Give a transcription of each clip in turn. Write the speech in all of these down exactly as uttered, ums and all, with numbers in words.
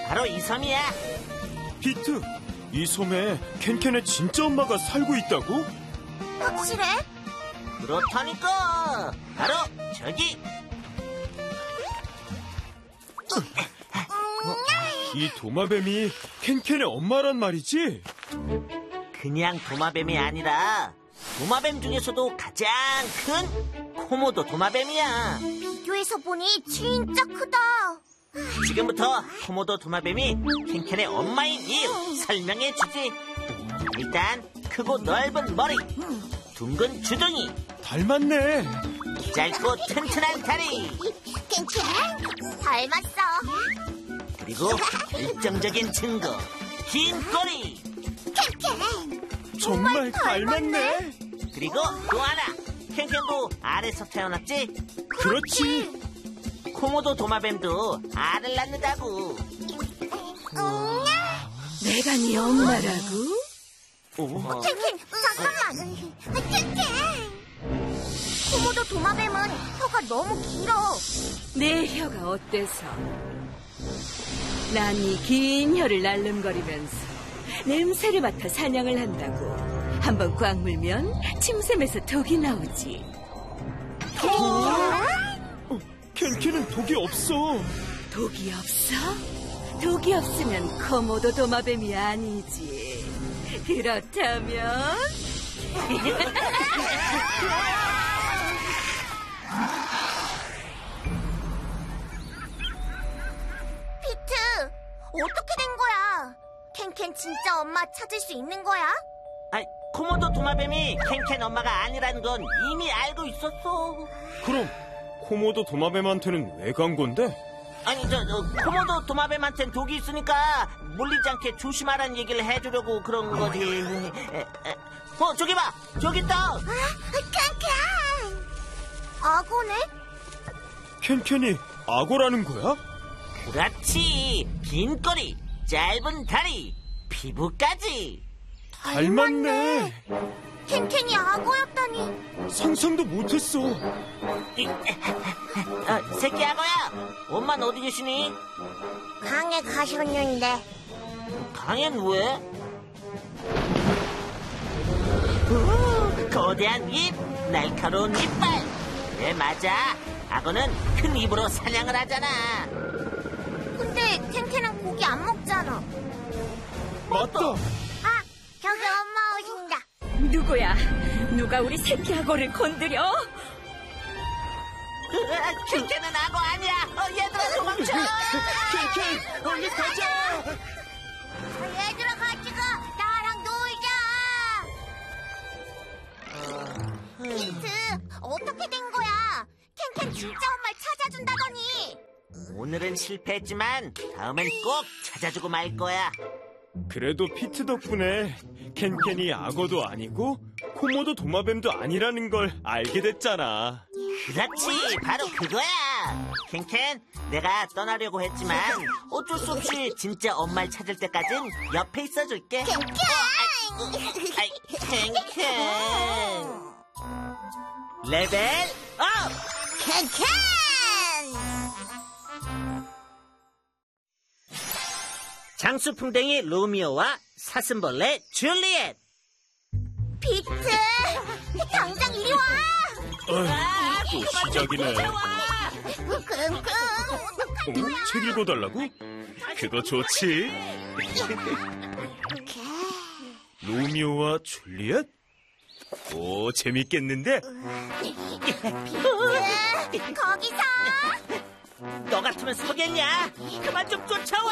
바로 이 섬이야. 피트, 이 섬에 켄켄의 진짜 엄마가 살고 있다고? 확실해? 그렇다니까. 바로 저기. 이 도마뱀이 켄켄의 엄마란 말이지? 그냥 도마뱀이 아니라 도마뱀 중에서도 가장 큰 코모도 도마뱀이야. 비교해서 보니 진짜 크다. 지금부터 코모도 도마뱀이 켄켄의 엄마인 이유 설명해주지. 일단 크고 넓은 머리, 둥근 주둥이, 닮았네. 짧고 튼튼한 다리, 켄켄, 닮았어. 그리고 결정적인 증거, 긴 꼬리. 켄켄, 정말 닮았네. 그리고 또 하나, 켄켄도 알에서 태어났지? 그렇지. 코모도 도마뱀도 알을 낳는다고. 응? 내가 네 엄마라고? 어? 켄켄, 잠깐만. 켄켄. 코모도 도마뱀은 혀가 너무 길어. 내 혀가 어때서? 난 이 긴 혀를 날름거리면서 냄새를 맡아 사냥을 한다고. 한번 꽉 물면 침샘에서 독이 나오지. 어, 켄켄은 독이 없어. 독이 없어? 독이 없으면 코모도 도마뱀이 아니지. 그렇다면... 피트, 어떻게 된 거야? 켄켄 진짜 엄마 찾을 수 있는 거야? 아니, 코모도 도마뱀이 켄켄 엄마가 아니라는 건 이미 알고 있었어. 그럼 코모도 도마뱀한테는 왜 간 건데? 아니, 저, 저 코모도 도마뱀한텐 독이 있으니까 물리지 않게 조심하라는 얘기를 해주려고 그런 거지. 에, 에. 어, 저기 봐! 저기 있다! 아, 켄켄! 악어네? 켄켄이 악어라는 거야? 그렇지! 긴 꼬리, 짧은 다리, 피부까지! 닮았네. 켄켄이 악어였다니. 상상도 못했어. 이, 어, 새끼 악어야! 엄마는 어디 계시니? 강에 가셨는데. 강엔 왜? 오, 거대한 입, 날카로운 이빨. 그래, 맞아. 악어는 큰 입으로 사냥을 하잖아. 근데 켄켄은 고기 안 먹잖아. 맞다. 아, 저기 엄마 오신다. 누구야? 누가 우리 새끼 악어를 건드려? 으아, 켄켄은 악어 아니야. 어, 얘들아 도망쳐. 켄켄, 얼른 가자. 얘들아 같이 가. 나랑 놀자. 피트, 어떻게 된 거야? 켄켄 진짜 엄마를 찾아준다더니. 오늘은 실패했지만 다음엔 꼭 찾아주고 말 거야. 그래도 피트 덕분에 켄켄이 악어도 아니고 코모도 도마뱀도 아니라는 걸 알게 됐잖아. 그렇지, 바로 그거야. 켄켄, 내가 떠나려고 했지만 어쩔 수 없이 진짜 엄마를 찾을 때까진 옆에 있어줄게. 켄켄! 아이, 켄켄. 레벨 업! 켄켄! 장수풍뎅이 로미오와 사슴벌레 줄리엣. 피트! 당장 이리 와! 어휴, 또 시작이네. 끙끙, 어떡할 어? 책 읽어달라고? 그거 좋지. 로미오와 줄리엣? 오, 재밌겠는데? 피트, 거기서! 너 같으면 서겠냐? 그만 좀 쫓아와.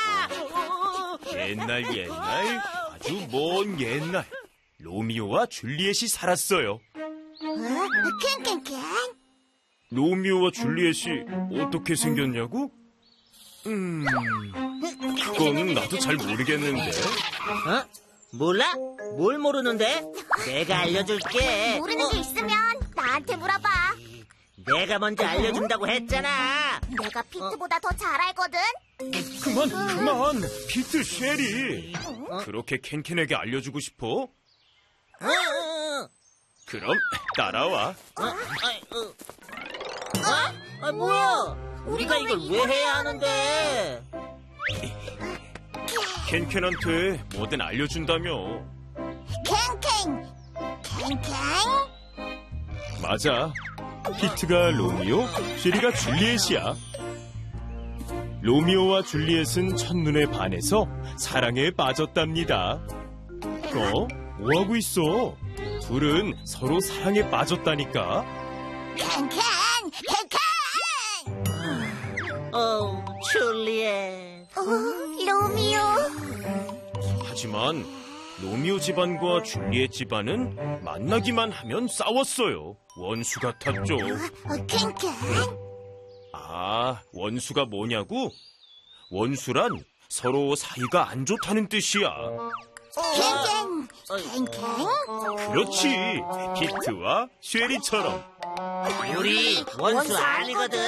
옛날 옛날 아주 먼 옛날 로미오와 줄리엣이 살았어요. 켄켄켄? 로미오와 줄리엣이 어떻게 생겼냐고? 음... 그건 나도 잘 모르겠는데. 어? 몰라? 뭘 모르는데? 내가 알려줄게. 모르는 게 있으면 나한테 물어봐. 내가 먼저 알려준다고 했잖아. 내가 피트보다 더 잘 알거든. 그만 그만 피트 쉐리. 그렇게 켄켄에게 알려주고 싶어? 어, 어, 그럼 따라와. 어, 아이, 어. 어? 아, 뭐야? 우리가 이걸 왜 해야 하는데? 켄켄한테 뭐든 알려준다며. 캔캔, 캔캔. 맞아. 피트가 로미오, 쉐리가 줄리엣이야. 로미오와 줄리엣은 첫눈에 반해서 사랑에 빠졌답니다. 어? 뭐하고 있어? 둘은 서로 사랑에 빠졌다니까. 캔캔, 캔캔. 어, 줄리엣. 어, 로미오. 하지만 로미오 집안과 줄리엣 집안은 만나기만 하면 싸웠어요. 원수 같았죠. 어, 캔캔. 아, 원수가 뭐냐고? 원수란 서로 사이가 안 좋다는 뜻이야. 캔캔, 캔캔. 그렇지. 피트와 쉐리처럼. 우리 원수 아니거든.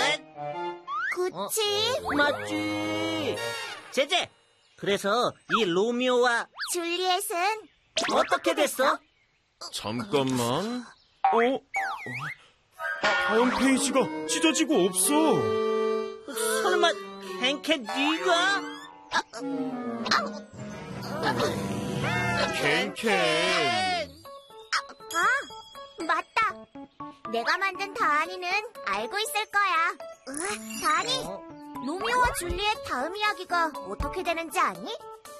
그치? 맞지. 제제. 그래서 이 로미오와 줄리엣은 어떻게 됐어? 잠깐만. 어? 어? 다음 페이지가 찢어지고 없어. 설마 켄켄 네가? 켄켄. 아, 맞다. 내가 만든 다한이는 알고 있을 거야. 으, 다한이, 로미오와 줄리엣 다음 이야기가 어떻게 되는지 아니?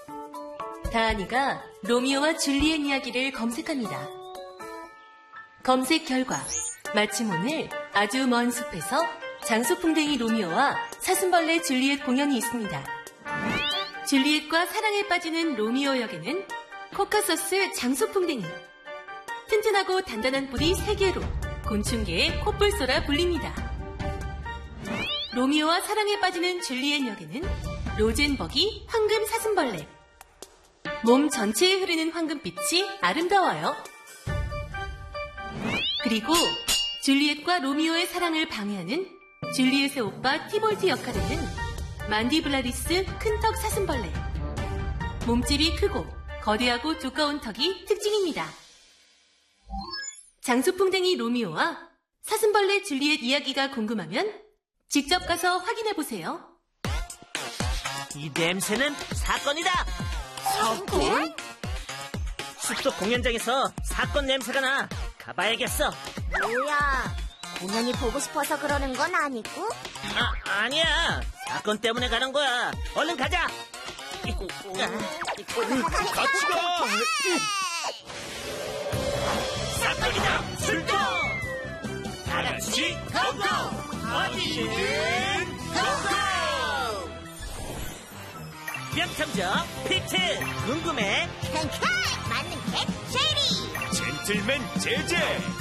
다하니가 로미오와 줄리엣 이야기를 검색합니다. 검색 결과 마침 오늘 아주 먼 숲에서 장소풍뎅이 로미오와 사슴벌레 줄리엣 공연이 있습니다. 줄리엣과 사랑에 빠지는 로미오 역에는 코카소스 장소풍뎅이, 튼튼하고 단단한 뿔이 세 개로 곤충계의 코뿔소라 불립니다. 로미오와 사랑에 빠지는 줄리엣 역에는 로젠버기 황금 사슴벌레, 몸 전체에 흐르는 황금빛이 아름다워요. 그리고 줄리엣과 로미오의 사랑을 방해하는 줄리엣의 오빠 티볼트 역할에는 만디블라리스 큰턱 사슴벌레, 몸집이 크고 거대하고 두꺼운 턱이 특징입니다. 장수풍뎅이 로미오와 사슴벌레 줄리엣 이야기가 궁금하면 직접 가서 확인해보세요. 이 냄새는 사건이다. 사건? 숲속 공연장에서 사건 냄새가 나. 가봐야겠어. 뭐야, 공연이 보고 싶어서 그러는 건 아니고? 아, 아니야. 사건 때문에 가는 거야. 얼른 가자. 같이 가. 사건이다. 출동. 다 같이 고고. 어디든 고고. 명탐정 피트. 궁금해. 캔캔, 맞는 캔, 쉐리. 젠틀맨 제제.